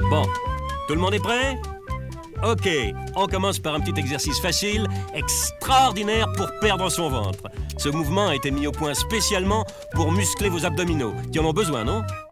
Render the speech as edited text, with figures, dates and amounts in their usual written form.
Bon, tout le monde est prêt? Ok, on commence par un petit exercice facile, extraordinaire pour perdre son ventre. Ce mouvement a été mis au point spécialement pour muscler vos abdominaux, qui en ont besoin, non?